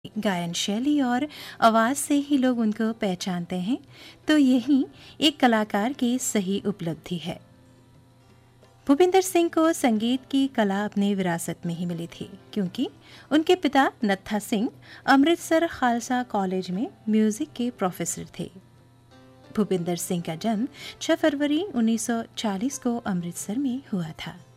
गायन शैली और आवाज़ से ही लोग उनको पहचानते हैं, तो यही एक कलाकार की सही उपलब्धि है। भूपिंदर सिंह को संगीत की कला अपनी विरासत में ही मिली थी, क्योंकि उनके पिता नत्था सिंह अमृतसर खालसा कॉलेज में म्यूजिक के प्रोफेसर थे। भूपिंदर सिंह का जन्म 6 फरवरी 1940 को अमृतसर में हुआ था।